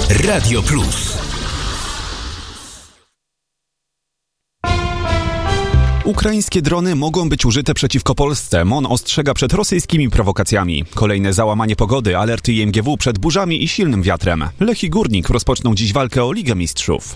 Radio Plus. Ukraińskie drony mogą być użyte przeciwko Polsce. MON ostrzega przed rosyjskimi prowokacjami. Kolejne załamanie pogody, alerty IMGW przed burzami i silnym wiatrem. Lech i Górnik rozpoczną dziś walkę o Ligę Mistrzów.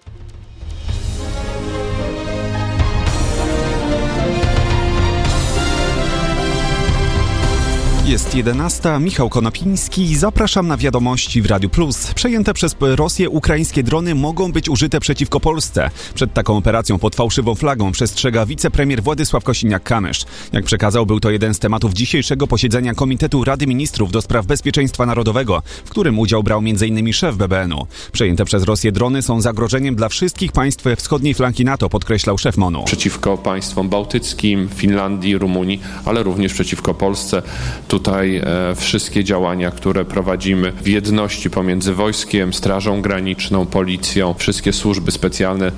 Jest 11. Michał Konopiński. Zapraszam na wiadomości w Radiu Plus. Przejęte przez Rosję ukraińskie drony mogą być użyte przeciwko Polsce. Przed taką operacją pod fałszywą flagą przestrzega wicepremier Władysław Kosiniak-Kamysz. Jak przekazał, był to jeden z tematów dzisiejszego posiedzenia Komitetu Rady Ministrów do spraw Bezpieczeństwa Narodowego, w którym udział brał m.in. szef BBN-u. Przejęte przez Rosję drony są zagrożeniem dla wszystkich państw wschodniej flanki NATO, podkreślał szef MON-u. Przeciwko państwom bałtyckim, Finlandii, Rumunii, ale również przeciwko Polsce. Tutaj wszystkie działania, które prowadzimy w jedności pomiędzy wojskiem, Strażą Graniczną, Policją, wszystkie służby specjalne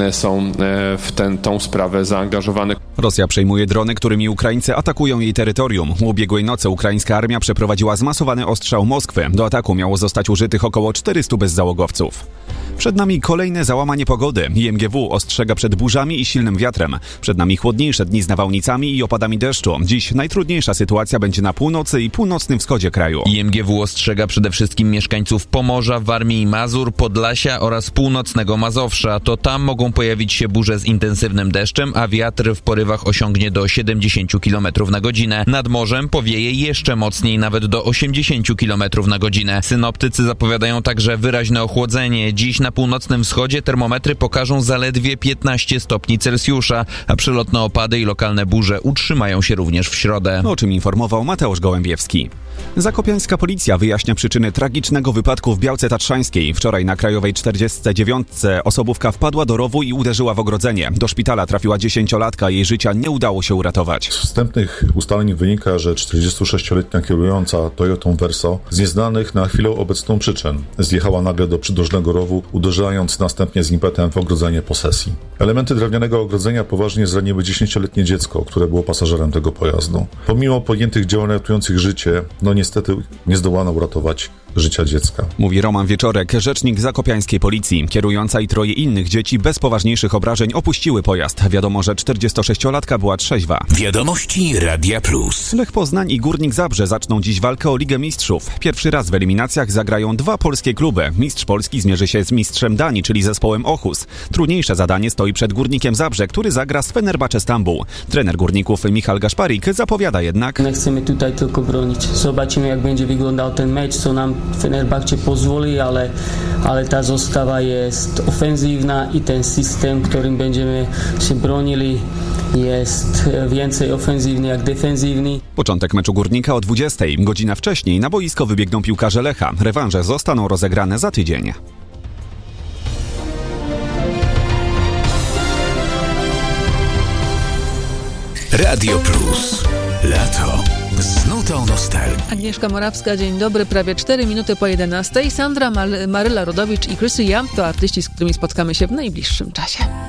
są w tą sprawę zaangażowane. Rosja przejmuje drony, którymi Ukraińcy atakują jej terytorium. W ubiegłej nocy ukraińska armia przeprowadziła zmasowany ostrzał Moskwy. Do ataku miało zostać użytych około 400 bezzałogowców. Przed nami kolejne załamanie pogody. IMGW ostrzega przed burzami i silnym wiatrem. Przed nami chłodniejsze dni z nawałnicami i opadami deszczu. Dziś najtrudniejsza sytuacja będzie na północy i północnym wschodzie kraju. IMGW ostrzega przede wszystkim mieszkańców Pomorza, Warmii i Mazur, Podlasia oraz północnego Mazowsza. To tam mogą pojawić się burze z intensywnym deszczem, a wiatr w porywach osiągnie do 70 km na godzinę. Nad morzem powieje jeszcze mocniej, nawet do 80 km na godzinę. Synoptycy zapowiadają także wyraźne ochłodzenie. Dziś na północnym wschodzie termometry pokażą zaledwie 15 stopni Celsjusza, a przelotne opady i lokalne burze utrzymają się również w środę. O czym informował Mateusz Gołębiewski. Zakopiańska policja wyjaśnia przyczyny tragicznego wypadku w Białce Tatrzańskiej. Wczoraj na Krajowej 49 osobówka wpadła do rowu i uderzyła w ogrodzenie. Do szpitala trafiła 10-latka, jej życia nie udało się uratować. Z wstępnych ustaleń wynika, że 46-letnia kierująca Toyotą Verso z nieznanych na chwilę obecną przyczyn zjechała nagle do przydrożnego rowu, uderzając następnie z impetem w ogrodzenie posesji. Elementy drewnianego ogrodzenia poważnie zraniły 10-letnie dziecko, które było pasażerem tego pojazdu. Pomimo podjętych działań ratujących życie, niestety nie zdołano uratować życia dziecka. Mówi Roman Wieczorek, rzecznik zakopiańskiej policji. Kierująca i 3 innych dzieci bez poważniejszych obrażeń opuściły pojazd. Wiadomo, że 46-latka była trzeźwa. Wiadomości Radia Plus. Lech Poznań i Górnik Zabrze zaczną dziś walkę o Ligę Mistrzów. Pierwszy raz w eliminacjach zagrają 2 polskie kluby. Mistrz Polski zmierzy się z mistrzem Danii, czyli zespołem Ochus. Trudniejsze zadanie stoi przed Górnikiem Zabrze, który zagra z Fenerbahce Stambuł. Trener Górników Michał Gaszparik zapowiada jednak: My chcemy tutaj tylko bronić. Zobaczymy, jak będzie wyglądał ten mecz, co nam Fenerbahce pozwoli, ale ta zostawa jest ofensywna i ten system, którym będziemy się bronili, jest więcej ofensywny jak defensywny. Początek meczu Górnika o 20. Godzina wcześniej na boisko wybiegną piłkarze Lecha. Rewanże zostaną rozegrane za tydzień. Radio Plus. Lato. Z nutą nostalgii. Agnieszka Morawska, dzień dobry, prawie 4 minuty po 11. Sandra, Maryla Rodowicz i Krysy Ja to artyści, z którymi spotkamy się w najbliższym czasie.